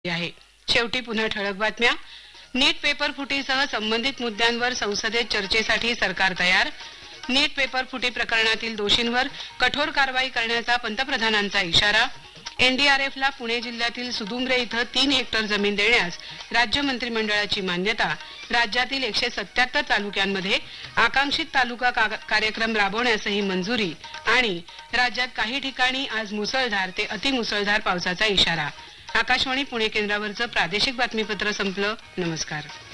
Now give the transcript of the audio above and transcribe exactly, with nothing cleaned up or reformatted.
आहे। शेवटी पुन्हा ठळक बातम्या। नीट पेपर फुटीसह संबंधित मुद्द्यांवर संसदेत चर्चेसाठी सरकार तयार। नीट पेपर फुटी प्रकरणातील दोषींवर कठोर कारवाई करण्याचा पंतप्रधानांचा इशारा। एनडीआरएफला पुणे जिल्ह्यातील सुदुंब्रे इथं तीन हेक्टर जमीन देण्यास राज्य मंत्रिमंडळाची मान्यता। राज्यातील एकशे सत्याहत्तर तालुक्यांमध्ये आकांक्षित तालुका कार्यक्रम राबवण्यासही मंजुरी। आणि राज्यात काही ठिकाणी आज मुसळधार ते अतिमुसळधार पावसाचा इशारा। आकाशवाणी पुणे केंद्रावरचं प्रादेशिक बातमीपत्र संपलं। नमस्कार।